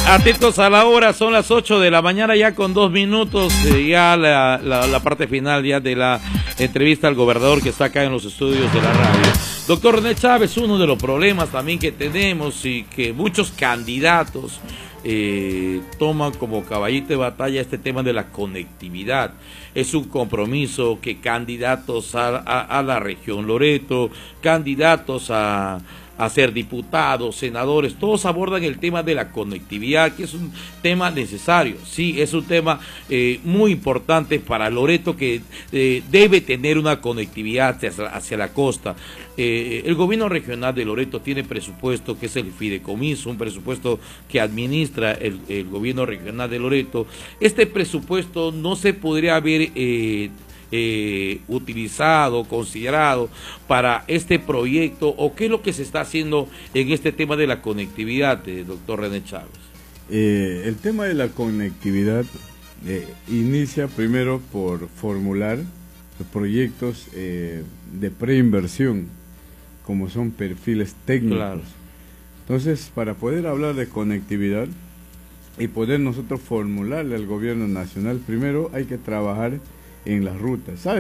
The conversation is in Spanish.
Atentos a la hora, son las 8 de la mañana ya con 2 minutos, ya la parte final ya de la entrevista al gobernador que está acá en los estudios de la radio. Doctor René Chávez, uno de los problemas también que tenemos y que muchos candidatos toman como caballito de batalla este tema de la conectividad. Es un compromiso que candidatos a la región Loreto, candidatos a ser diputados, senadores, todos abordan el tema de la conectividad, que es un tema necesario, sí, es un tema muy importante para Loreto, que debe tener una conectividad hacia la costa. El gobierno regional de Loreto tiene presupuesto que es el fideicomiso, un presupuesto que administra el gobierno regional de Loreto. Este presupuesto no se podría haber utilizado, considerado para este proyecto, o qué es lo que se está haciendo en este tema de la conectividad, doctor René Chávez? El tema de la conectividad inicia primero por formular los proyectos de preinversión, como son perfiles técnicos. Claro. Entonces, para poder hablar de conectividad y poder nosotros formularle al gobierno nacional, primero hay que trabajar en las rutas. ¿Sabe?